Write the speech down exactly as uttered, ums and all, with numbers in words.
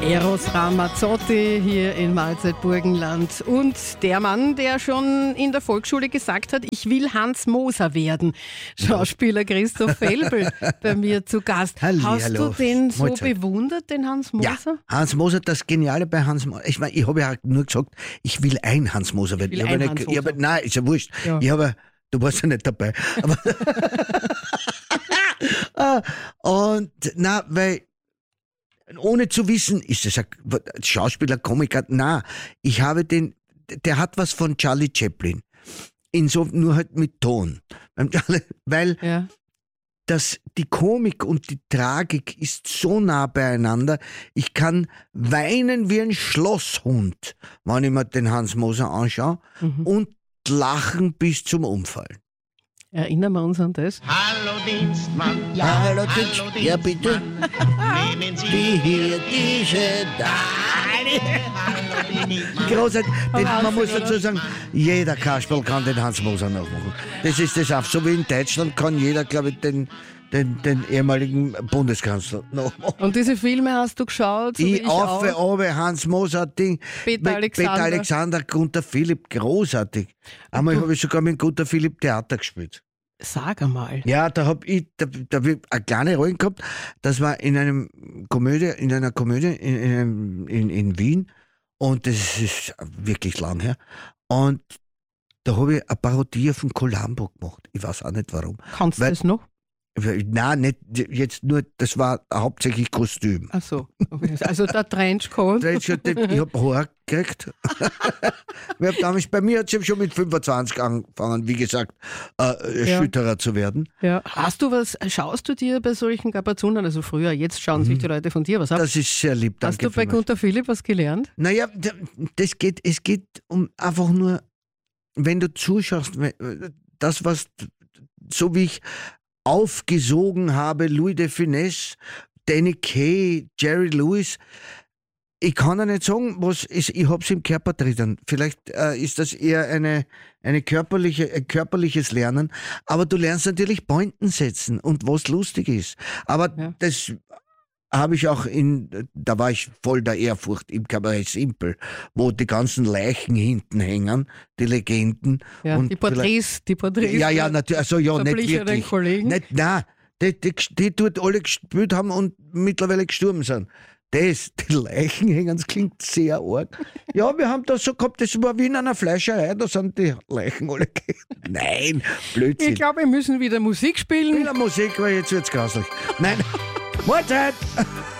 Eros Ramazzotti hier in Mahlzeit Burgenland. Und der Mann, der schon in der Volksschule gesagt hat, ich will Hans Moser werden. Schauspieler Christoph Felbel bei mir zu Gast. Halli, Hast hallo. du den so Mahlzeit. bewundert, den Hans Moser? Ja, Hans Moser, das Geniale bei Hans Moser. Ich meine, ich habe ja nur gesagt, ich will ein Hans Moser werden. Ich will Ich habe ein nicht, Hans ich habe, Moser. nein, ist ja wurscht. Ja. Ich habe, du warst ja nicht dabei. Aber Ah, und na, weil ohne zu wissen, ist das ein Schauspieler, Komiker? Na, ich habe den, der hat was von Charlie Chaplin. In so, nur halt mit Ton. Beim Charlie- Weil Ja. das, die Komik und die Tragik ist so nah beieinander. Ich kann weinen wie ein Schlosshund, wenn ich mir den Hans Moser anschaue, und lachen bis zum Umfallen. Erinnern wir uns an das? Hallo Dienstmann, Ja, hallo, Dienst- hallo ja, bitte. Dienstmann, nehmen Sie Wie hier diese Dame. Hallo Dienstmann. Großartig. Den, Aber man muss Wahnsinn, dazu sagen, jeder Kasperl kann den Hans Moser nachmachen. Das ist das auch. So wie in Deutschland kann jeder, glaube ich, den, den, den ehemaligen Bundeskanzler nachmachen. Und diese Filme hast du geschaut? So wie Ich, ich auf, auch. oben, Hans Moser, Ding. Peter mit Alexander. Peter Alexander, Gunter Philipp, großartig. Einmal habe ich sogar mit Gunter Philipp Theater gespielt. Sag einmal. Ja, da habe ich, da, da hab ich eine kleine Rolle gehabt. Das war in einem Komödie, in einer Komödie in, in, einem- in, in Wien. Und das ist wirklich lang her. Und da habe ich eine Parodie auf den Columbo gemacht. Ich weiß auch nicht warum. Kannst du Weil- das noch? Nein, nicht jetzt nur, das war hauptsächlich Kostüm. Ach so. Okay. Also der Trenchcoat. Da ist schon den- Ich habe Haar gekriegt. Wir haben damals, bei mir hat es schon mit fünfundzwanzig angefangen, wie gesagt, äh, Ja. Schütterer zu werden. Ja. Hast du was, schaust du dir bei solchen Kapazunen, also früher, jetzt schauen sich die Leute von dir was ab? Das ist sehr lieb, Hast danke du bei vielmals. Gunter Philipp was gelernt? Naja, d- das geht, es geht um einfach nur, wenn du zuschaust, wenn- das, was, so wie ich aufgesogen habe, Louis de Funès, Danny Kaye, Jerry Lewis, ich kann ja nicht sagen, was ist, ich hab's im Körper drin. Vielleicht äh, ist das eher eine, eine körperliche, ein körperliches Lernen, aber du lernst natürlich Pointen setzen und was lustig ist. Aber Ja. das habe ich auch in, da war ich voll der Ehrfurcht im Kabarett Simpel, wo die ganzen Leichen hinten hängen, die Legenden. Ja, und die Porträts, die Porträts. Ja, ja, der natürlich, also ja, nicht verblichenen wirklich. Kollegen. Nicht, nein, die, die, die dort alle gespielt haben und mittlerweile gestorben sind. Das, die Leichen hängen, das klingt sehr arg. Ja, wir haben das so gehabt, das war wie in einer Fleischerei, da sind die Leichen alle ge- Nein, Blödsinn. Ich glaube, wir müssen wieder Musik spielen. Wieder Musik, weil jetzt wird's grauslich. Nein, Mahlzeit!